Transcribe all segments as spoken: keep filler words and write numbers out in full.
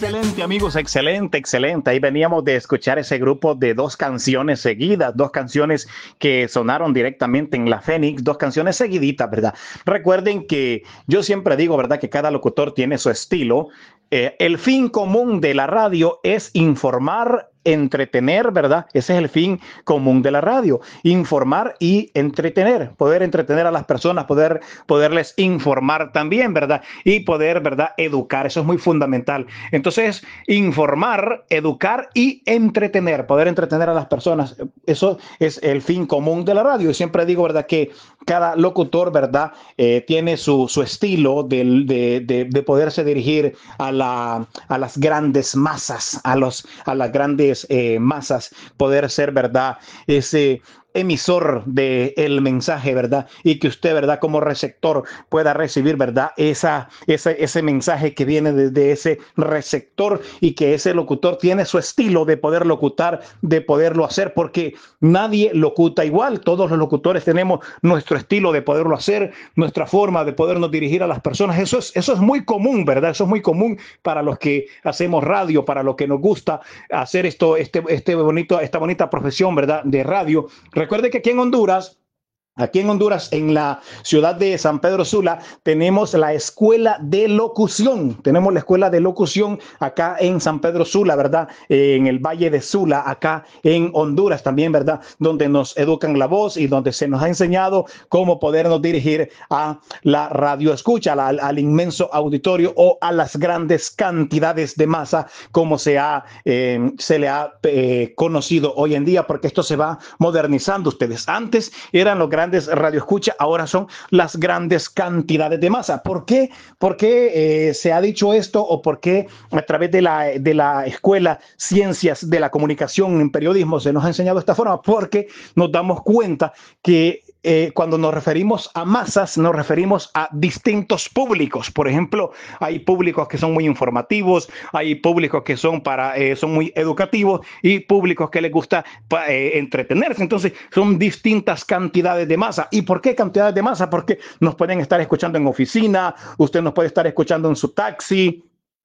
Excelente, amigos, excelente, excelente. Ahí veníamos de escuchar ese grupo de dos canciones seguidas, dos canciones que sonaron directamente en la Fénix, dos canciones seguiditas, ¿verdad? Recuerden que yo siempre digo, ¿verdad?, que cada locutor tiene su estilo. Eh, el fin común de la radio es informar, entretener, ¿verdad? Ese es el fin común de la radio, informar y entretener, poder entretener a las personas, poder, poderles informar también, ¿verdad? Y poder, ¿verdad?, educar, eso es muy fundamental. Entonces, informar, educar y entretener, poder entretener a las personas, eso es el fin común de la radio. Y siempre digo, ¿verdad?, que cada locutor, ¿verdad?, eh, tiene su, su estilo de, de, de, de poderse dirigir a, la, a las grandes masas, a, los, a las grandes Eh, masas, poder ser, ¿verdad?, ese emisor del mensaje, ¿verdad? Y que usted, ¿verdad?, como receptor pueda recibir, ¿verdad?, esa, ese, ese mensaje que viene desde ese receptor, y que ese locutor tiene su estilo de poder locutar, de poderlo hacer, porque nadie locuta igual. Todos los locutores tenemos nuestro estilo de poderlo hacer, nuestra forma de podernos dirigir a las personas. Eso es, eso es muy común, ¿verdad? Eso es muy común para los que hacemos radio, para los que nos gusta hacer esto, este, este bonito, esta bonita profesión, ¿verdad?, de radio. Recuerde que aquí en Honduras, Aquí en Honduras, en la ciudad de San Pedro Sula, tenemos la escuela de locución. Tenemos la escuela de locución acá en San Pedro Sula, ¿verdad? Eh, en el Valle de Sula, acá en Honduras también, ¿verdad? Donde nos educan la voz y donde se nos ha enseñado cómo podernos dirigir a la radio escucha, al, al inmenso auditorio o a las grandes cantidades de masa, como se, ha, eh, se le ha eh, conocido hoy en día, porque esto se va modernizando. Ustedes antes eran los grandes radio escucha, ahora son las grandes cantidades de masa. ¿Por qué? ¿Por qué eh, se ha dicho esto, o por qué a través de la, de la escuela Ciencias de la Comunicación en Periodismo se nos ha enseñado de esta forma? Porque nos damos cuenta que Eh, cuando nos referimos a masas, nos referimos a distintos públicos. Por ejemplo, hay públicos que son muy informativos, hay públicos que son, para, eh, son muy educativos, y públicos que les gusta eh, entretenerse. Entonces, son distintas cantidades de masa. ¿Y por qué cantidades de masa? Porque nos pueden estar escuchando en oficina, usted nos puede estar escuchando en su taxi,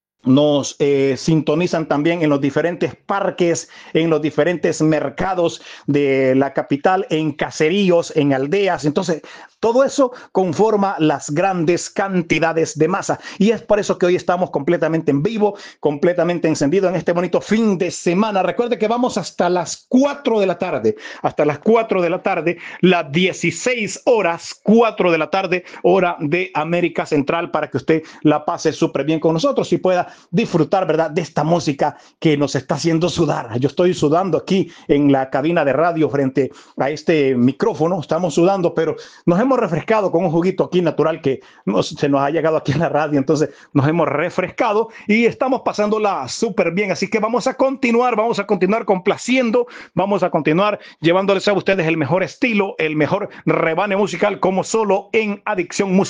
nos eh, sintonizan también en los diferentes parques, en los diferentes mercados de la capital, en caseríos, en aldeas. Entonces, todo eso conforma las grandes cantidades de masa. Y es por eso que hoy estamos completamente en vivo, completamente encendido en este bonito fin de semana. Recuerde que vamos hasta las cuatro de la tarde, hasta las cuatro de la tarde, las dieciséis horas, cuatro de la tarde, hora de América Central, para que usted la pase súper bien con nosotros y pueda disfrutar, ¿verdad?, de esta música que nos está haciendo sudar. Yo estoy sudando aquí en la cabina de radio frente a este micrófono, estamos sudando, pero nos hemos refrescado con un juguito aquí natural que nos, se nos ha llegado aquí en la radio. Entonces nos hemos refrescado y estamos pasándola súper bien. Así que vamos a continuar, vamos a continuar complaciendo, vamos a continuar llevándoles a ustedes el mejor estilo, el mejor rebane musical, como solo en Adicción Musical.